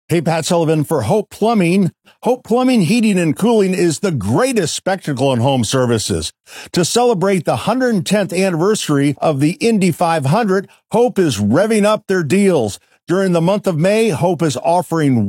Hey, Pat Sullivan for Hope Plumbing. Hope Plumbing, Heating, and Cooling is the greatest spectacle in home services. To celebrate the 110th anniversary of the Indy 500, Hope is revving up their deals. During the month of May, Hope is offering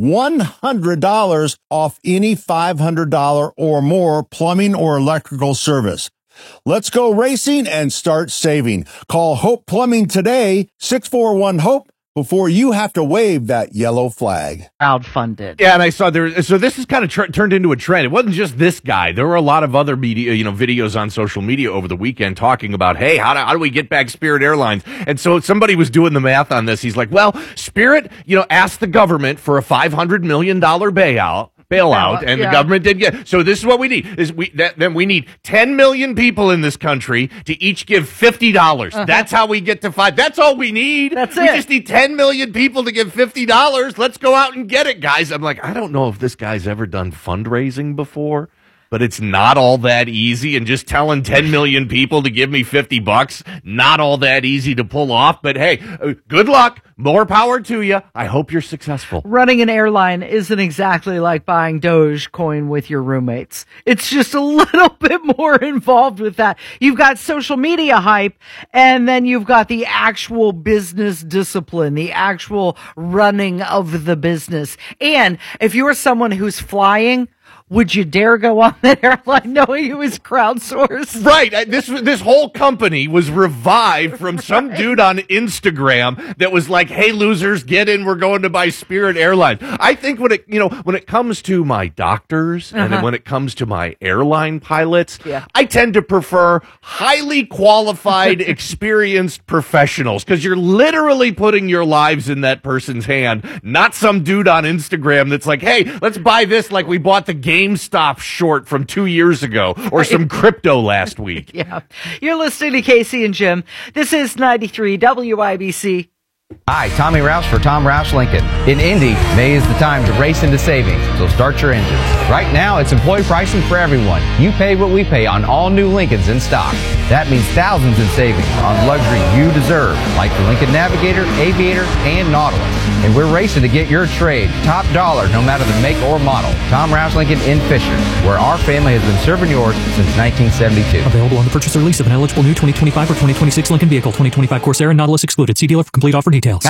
$100 off any $500 or more plumbing or electrical service. Let's go racing and start saving. Call Hope Plumbing today, 641-HOPE. Before you have to wave that yellow flag. Crowdfunded. Yeah, and I saw there. So this is kind of turned into a trend. It wasn't just this guy. There were a lot of other media, videos on social media over the weekend talking about, hey, how do we get back Spirit Airlines? And so somebody was doing the math on this. He's like, well, Spirit, asked the government for a $500 million bailout, and the government did get. So this is what we need: then we need 10 million people in this country to each give $50. That's how we get to 5. That's all we need. We just need 10 million people to give $50. Let's go out and get it, guys. I'm like, I don't know if this guy's ever done fundraising before, but it's not all that easy. And just telling 10 million people to give me $50, not all that easy to pull off. But hey, good luck. More power to you. I hope you're successful. Running an airline isn't exactly like buying Dogecoin with your roommates. It's just a little bit more involved with that. You've got social media hype, and then you've got the actual business discipline, the actual running of the business. And if you're someone who's flying, would you dare go on that airline knowing it was crowdsourced? Right. This whole company was revived from some dude on Instagram that was like, hey, losers, get in. We're going to buy Spirit Airlines. I think when it comes to my doctors and when it comes to my airline pilots, I tend to prefer highly qualified, experienced professionals because you're literally putting your lives in that person's hand, not some dude on Instagram that's like, hey, let's buy this like we bought the GameStop short from 2 years ago or some crypto last week. Yeah. You're listening to Casey and Jim. This is 93 WIBC. Hi, Tommy Rouse for Tom Rouse Lincoln. In Indy, May is the time to race into savings, so start your engines. Right now, it's employee pricing for everyone. You pay what we pay on all new Lincolns in stock. That means thousands in savings on luxury you deserve, like the Lincoln Navigator, Aviator, and Nautilus. And we're racing to get your trade top dollar no matter the make or model. Tom Rouse Lincoln in Fisher, where our family has been serving yours since 1972. Available on the purchase or lease of an eligible new 2025 or 2026 Lincoln vehicle. 2025 Corsair and Nautilus excluded. See dealer for complete offer details.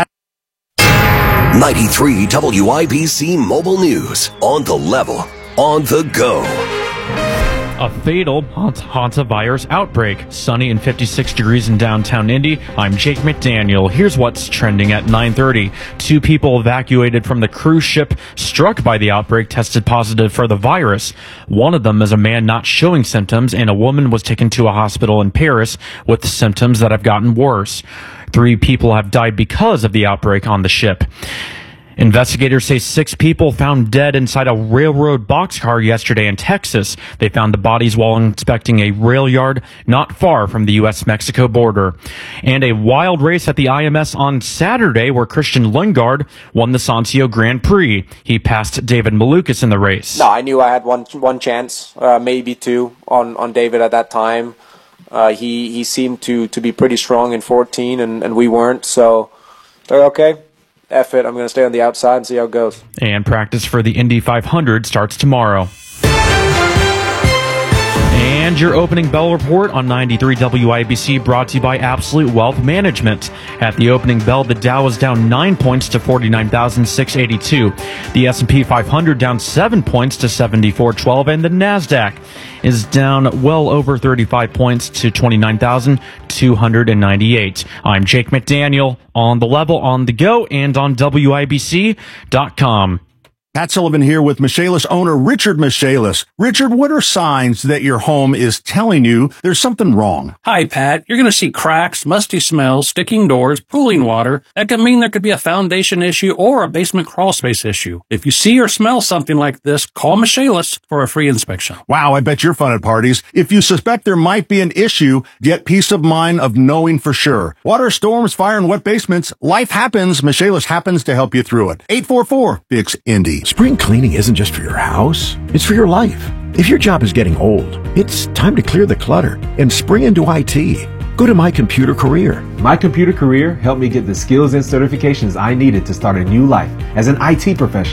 93 WIBC Mobile News. On the level, on the go. A fatal hantavirus outbreak. Sunny and 56 degrees in downtown Indy. I'm Jake McDaniel. Here's what's trending at 9:30. 2 people evacuated from the cruise ship struck by the outbreak tested positive for the virus. One of them is a man not showing symptoms, and a woman was taken to a hospital in Paris with symptoms that have gotten worse. 3 people have died because of the outbreak on the ship. Investigators say 6 people found dead inside a railroad boxcar yesterday in Texas. They found the bodies while inspecting a rail yard not far from the U.S.-Mexico border. And a wild race at the IMS on Saturday where Christian Lundgaard won the Sancio Grand Prix. He passed David Malukas in the race. No, I knew I had one chance, maybe 2 on David at that time. He seemed to be pretty strong in 14, and we weren't, so they're okay. F it, I'm going to stay on the outside and see how it goes. And practice for the Indy 500 starts tomorrow. And your opening bell report on 93 WIBC brought to you by Absolute Wealth Management. At the opening bell, the Dow was down 9 points to 49,682. The S&P 500 down 7 points to 7412, and the NASDAQ is down well over 35 points to 29,298. I'm Jake McDaniel, on the level, on the go, and on WIBC.com. Pat Sullivan here with Michaelis owner Richard Michaelis. Richard, what are signs that your home is telling you there's something wrong? Hi, Pat. You're going to see cracks, musty smells, sticking doors, pooling water. That could mean there could be a foundation issue or a basement crawl space issue. If you see or smell something like this, call Michaelis for a free inspection. Wow, I bet you're fun at parties. If you suspect there might be an issue, get peace of mind of knowing for sure. Water, storms, fire, and wet basements, life happens. Michaelis happens to help you through it. 844-FIX-INDY. Spring cleaning isn't just for your house, it's for your life. If your job is getting old, it's time to clear the clutter and spring into IT. Go to My Computer Career. My Computer Career helped me get the skills and certifications I needed to start a new life as an IT professional.